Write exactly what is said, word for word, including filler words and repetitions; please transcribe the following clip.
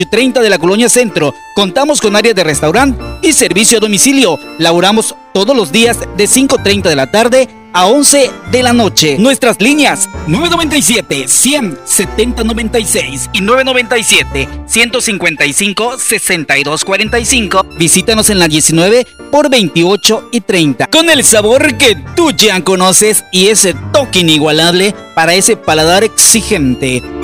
treinta de la Colonia Centro. Contamos con área de restaurante y servicio a domicilio. Laboramos todos los días de cinco treinta de la tarde a once de la noche. Nuestras líneas nueve nueve siete, cien, setenta noventa y seis y nueve nueve siete, ciento cincuenta y cinco, sesenta y dos cuarenta y cinco. Visítanos en la diecinueve por veintiocho y treinta. Con el sabor que tú ya conoces y ese toque inigualable para ese paladar exigente.